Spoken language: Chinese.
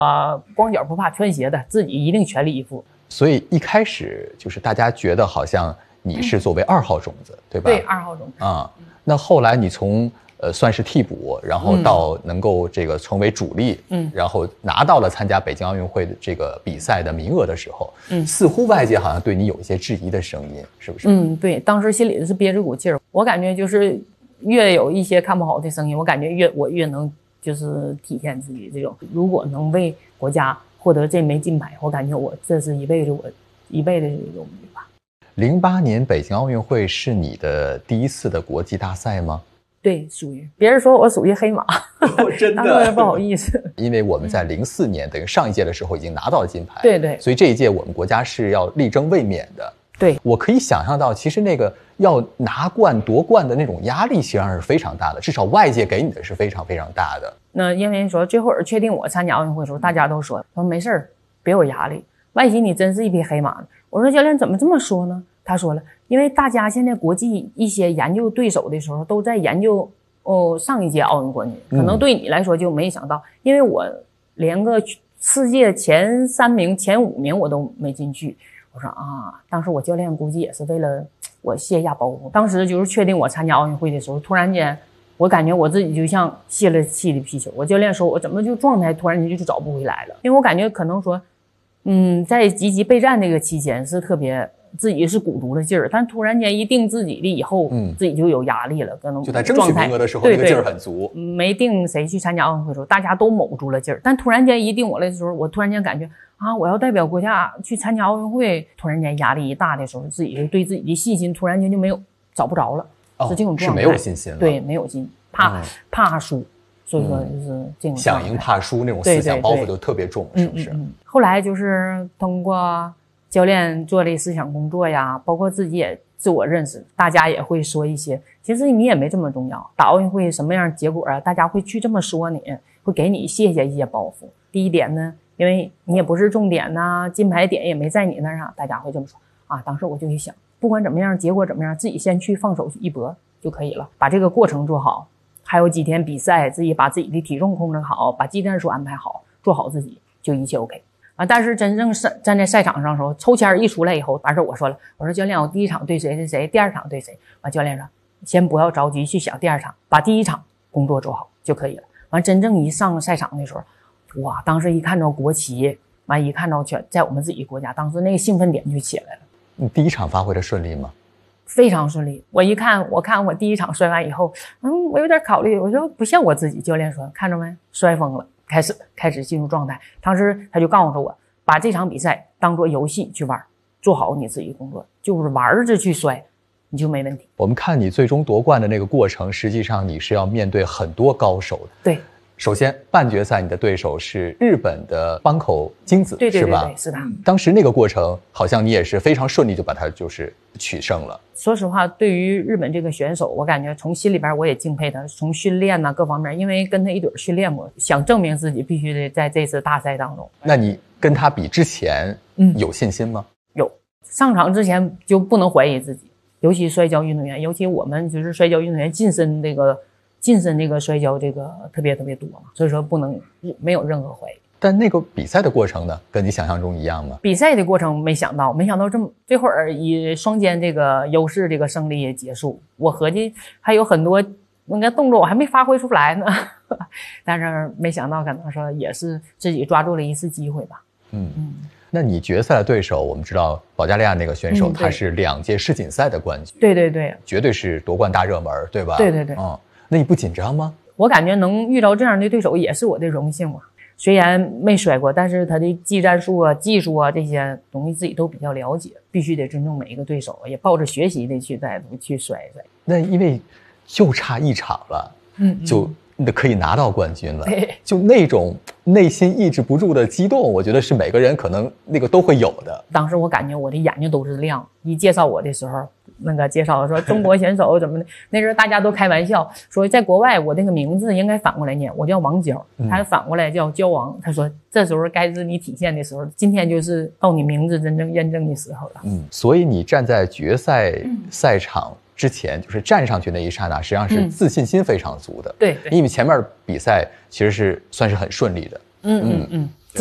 光脚不怕穿鞋的，自己一定全力以赴。 所以一开始就是大家觉得好像你是作为2号种子，对吧？ 对，2号种子啊。那后来你从算是替补，然后到能够这个成为主力，然后拿到了参加北京奥运会的这个比赛的名额的时候，似乎外界好像对你有一些质疑的声音，是不是？ 对，当时心里是憋着股劲儿，我感觉就是越有一些看不好的声音，我感觉我越能就是体现自己这种，如果能为国家获得这枚金牌，我感觉我这是一辈子的荣誉吧。 08年北京奥运会是你的第一次的国际大赛吗？ 对，属于别人说我属于黑马， 真的， 当然不好意思。 因为我们在04年，等于上一届的时候已经拿到了金牌， 对， 所以这一届我们国家是要力争卫冕的。 对， 我可以想象到，其实那个要拿冠夺冠的那种压力，实际上是非常大的，至少外界给你的是非常非常大的。 那因为说最后确定我参加奥运会的时候，大家都说没事儿，别有压力，万一你真是一匹黑马呢？我说教练怎么这么说呢？他说了，因为大家现在国际一些研究对手的时候，都在研究上一届奥运冠军，可能对你来说就没想到，因为我连个世界前3名、前5名我都没进去。我说当时我教练估计也是为了我卸下包袱。当时就是确定我参加奥运会的时候，突然间我感觉我自己就像泄了气的皮球。我教练说我怎么就状态突然间就找不回来了，因为我感觉可能说在积极备战这个期间是特别自己是鼓足了劲儿，但突然间一定自己的以后，自己就有压力了，可能就在争取名额的时候，那个劲儿很足。 没定谁去参加奥运会的时候，大家都卯足了劲儿，但突然间一定我来的时候，我突然间感觉我要代表国家去参加奥运会，突然间压力一大的时候，自己就对自己的信心突然间就找不着了，是这种状态， 是没有信心了。 对，没有信心，怕输。所以说就是这种想赢怕输那种思想包袱就特别重，是不是？ 后来就是通过教练做的思想工作呀，包括自己也自我认识，大家也会说一些，其实你也没这么重要，打奥运会什么样结果啊，大家会去这么说你，会给你卸下一些包袱。第一点呢，因为你也不是重点呐，金牌点也没在你那儿，大家会这么说当时我就一想，不管怎么样，结果怎么样，自己先去放手一搏就可以了，把这个过程做好。还有几天比赛，自己把自己的体重控制好，把技战术安排好，做好自己，就一切 OK。但是真正站在赛场上的时候，抽签一出来以后，当时我说了，我说教练，我第一场对谁谁谁，第2场对谁。教练说，先不要着急去想第2场，把第1场工作做好就可以了。真正一上赛场的时候，哇，当时一看到国旗，一看到全在我们自己国家，当时那个兴奋点就起来了。 你第1场发挥的顺利吗？ 非常顺利。我看我第1场摔完以后，我有点考虑，我说不像我自己。教练说，看着没，摔疯了，开始进入状态。当时他就告诉我，把这场比赛当作游戏去玩，做好你自己工作，就是玩着去摔，你就没问题。 我们看你最终夺冠的那个过程，实际上你是要面对很多高手的。 对。 首先，半决赛你的对手是日本的坂口京子， 对， 是吧？ 是的。 当时那个过程，好像你也是非常顺利就把它就是取胜了。 说实话，对于日本这个选手，我感觉从心里边我也敬佩他，从训练呐各方面，因为跟他一对训练过，想证明自己必须得在这次大赛当中。 那你跟他比之前，有信心吗？ 有，上场之前就不能怀疑自己，尤其摔跤运动员，尤其我们就是摔跤运动员近身这个摔跤这个特别多嘛，所以说没有任何怀疑。 但那个比赛的过程呢，跟你想象中一样吗？ 比赛的过程没想到这会儿以双肩这个优势这个胜利结束，我合计还有很多那个动作我还没发挥出来呢，但是没想到可能说也是自己抓住了一次机会吧。 那你决赛的对手，我们知道保加利亚那个选手，他是2届世锦赛的冠军， 对， 绝对是夺冠大热门，对吧？ 对， 那你不紧张吗？ 我感觉能遇到这样的对手也是我的荣幸嘛。虽然没摔过，但是他的技战术啊、技术啊这些东西自己都比较了解，必须得尊重每一个对手，也抱着学习的去摔。 那因为就差1场了，就可以拿到冠军了，就那种内心抑制不住的激动，我觉得是每个人可能那个都会有的。 当时我感觉我的眼睛都是亮，一介绍我的时候，那个介绍说中国选手怎么的，那时候大家都开玩笑说，在国外我那个名字应该反过来念，我叫王娇，他反过来叫娇王。他说这时候该是你体现的时候，今天就是到你名字真正验证的时候了。 所以你站在决赛赛场之前，就是站上去那一刹那，实际上是自信心非常足的。 对， 因为前面比赛其实是算是很顺利的。